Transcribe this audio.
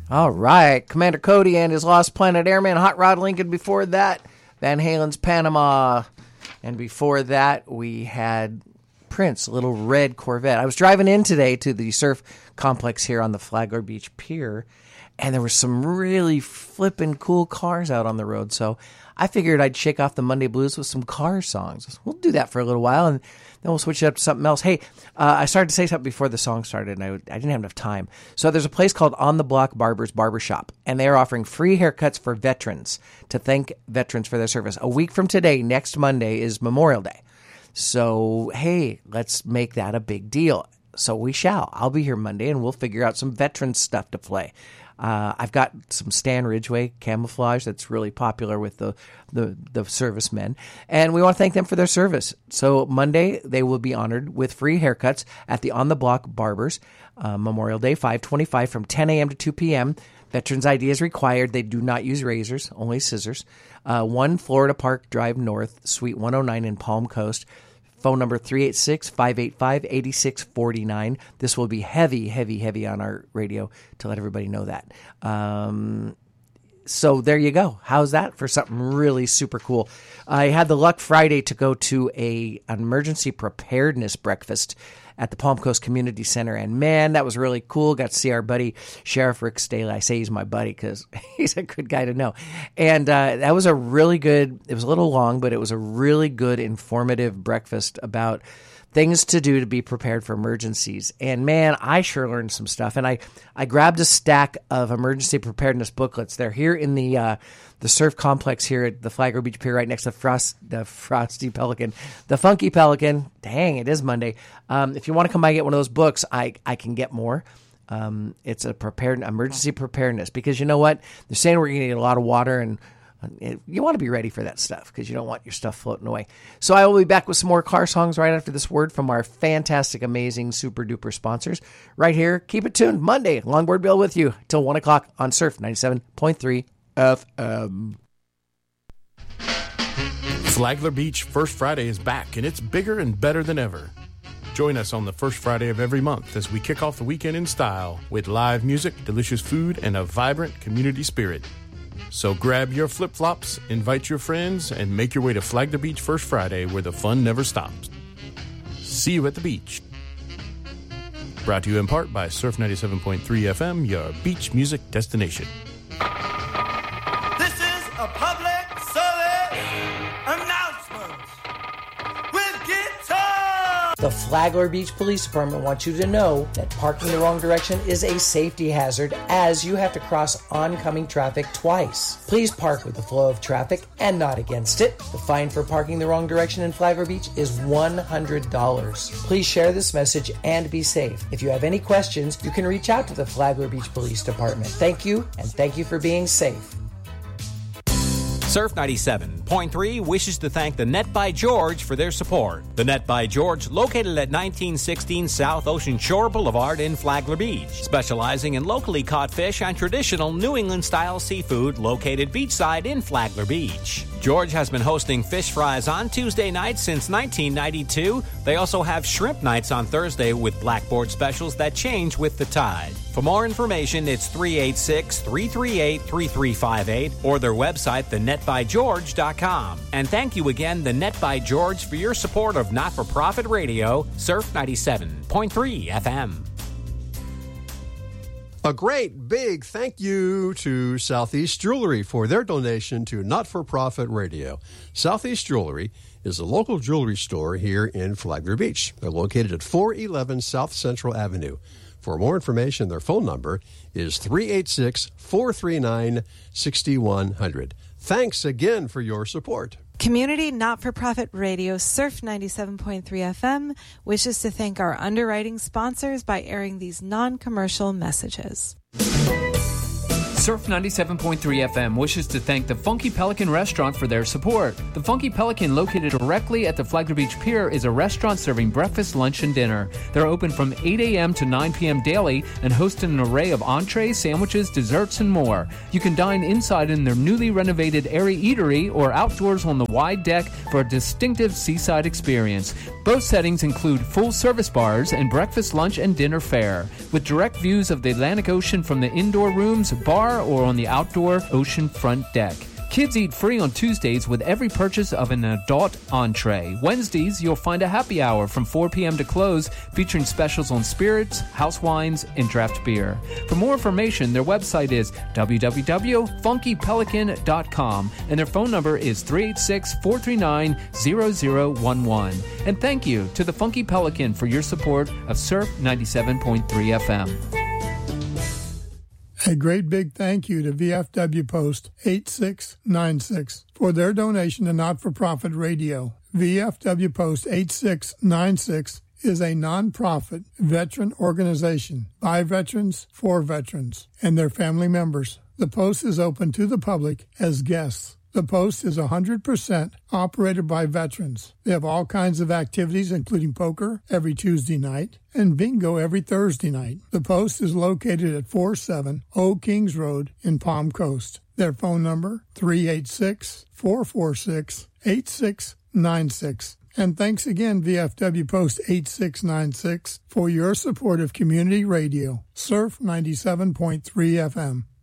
All right. Commander Cody and his Lost Planet Airman, Hot Rod Lincoln before that, Van Halen's Panama. And before that, we had Prince, Little Red Corvette. I was driving in today to the surf complex here on the Flagler Beach Pier, and there were some really flippin' cool cars out on the road. So I figured I'd shake off the Monday blues with some car songs. We'll do that for a little while, and then we'll switch it up to something else. Hey, I started to say something before the song started, and I didn't have enough time. So there's a place called On the Block Barber's Barbershop, and they are offering free haircuts for veterans to thank veterans for their service. A week from today, next Monday, is Memorial Day. So, hey, let's make that a big deal. So we shall. I'll be here Monday, and we'll figure out some veteran stuff to play. I've got some Stan Ridgway camouflage that's really popular with the servicemen, and we want to thank them for their service. So Monday, they will be honored with free haircuts at the On the Block Barbers, Memorial Day, 5/25 from 10 a.m. to 2 p.m. Veterans ID is required. They do not use razors, only scissors. 1 Florida Park Drive North, Suite 109 in Palm Coast. Phone number 386-585-8649. This will be heavy, heavy, heavy on our radio to let everybody know that. So there you go. How's that for something really super cool? I had the luck Friday to go to an emergency preparedness breakfast at the Palm Coast Community Center, and man, that was really cool. Got to see our buddy Sheriff Rick Staley. I say he's my buddy because he's a good guy to know. And that was a really good, it was a little long, but it was a really good informative breakfast about things to do to be prepared for emergencies. And man, I sure learned some stuff. And I grabbed a stack of emergency preparedness booklets. They're here in the surf complex here at the Flagler Beach Pier, right next to the Frosty Pelican, the Funky Pelican. Dang, it is Monday. If you want to come by and get one of those books, I can get more. It's a emergency preparedness, because you know what? They're saying we're going to get a lot of water, and you want to be ready for that stuff because you don't want your stuff floating away. So I will be back with some more car songs right after this word from our fantastic, amazing, super duper sponsors right here. Keep it tuned. Monday, Longboard Bill with you till 1 o'clock on Surf 97.3 FM. Flagler Beach First Friday is back, and it's bigger and better than ever. Join us on the first Friday of every month as we kick off the weekend in style with live music, delicious food, and a vibrant community spirit. So grab your flip-flops, invite your friends, and make your way to Flagler Beach First Friday, where the fun never stops. See you at the beach. Brought to you in part by Surf 97.3 FM, your beach music destination. This is a public service announcement with guitar. The Flagler Beach Police Department wants you to know that parking the wrong direction is a safety hazard, as you have to cross oncoming traffic twice. Please park with the flow of traffic and not against it. The fine for parking the wrong direction in Flagler Beach is $100. Please share this message and be safe. If you have any questions, you can reach out to the Flagler Beach Police Department. Thank you, and thank you for being safe. Surf 97.3 wishes to thank the Net by George for their support. The Net by George, located at 1916 South Ocean Shore Boulevard in Flagler Beach, specializing in locally caught fish and traditional New England-style seafood, located beachside in Flagler Beach. George has been hosting fish fries on Tuesday nights since 1992. They also have shrimp nights on Thursday with blackboard specials that change with the tide. For more information, it's 386-338-3358 or their website, thenetbygeorge.com. And thank you again, The Net by George, for your support of not-for-profit radio, Surf 97.3 FM. A great big thank you to Southeast Jewelry for their donation to not-for-profit radio. Southeast Jewelry is a local jewelry store here in Flagler Beach. They're located at 411 South Central Avenue. For more information, their phone number is 386-439-6100. Thanks again for your support. Community not-for-profit radio Surf 97.3 FM wishes to thank our underwriting sponsors by airing these non-commercial messages. Surf 97.3 FM wishes to thank the Funky Pelican Restaurant for their support. The Funky Pelican, located directly at the Flagler Beach Pier, is a restaurant serving breakfast, lunch, and dinner. They're open from 8 a.m. to 9 p.m. daily and host an array of entrees, sandwiches, desserts, and more. You can dine inside in their newly renovated airy eatery or outdoors on the wide deck for a distinctive seaside experience. Both settings include full service bars and breakfast, lunch, and dinner fare, with direct views of the Atlantic Ocean from the indoor rooms, bar, or on the outdoor ocean front deck. Kids eat free on Tuesdays with every purchase of an adult entree. Wednesdays, you'll find a happy hour from 4 p.m. to close, featuring specials on spirits, house wines, and draft beer. For more information, their website is www.funkypelican.com, and their phone number is 386-439-0011. And thank you to the Funky Pelican for your support of Surf 97.3 FM. A great big thank you to VFW Post 8696 for their donation to Not-for-Profit Radio. VFW Post 8696 is a non-profit veteran organization by veterans for veterans and their family members. The Post is open to the public as guests. The Post is 100% operated by veterans. They have all kinds of activities, including poker every Tuesday night and bingo every Thursday night. The Post is located at 47 Old Kings Road in Palm Coast. Their phone number, 386-446-8696. And thanks again, VFW Post 8696, for your support of community radio, Surf 97.3 FM.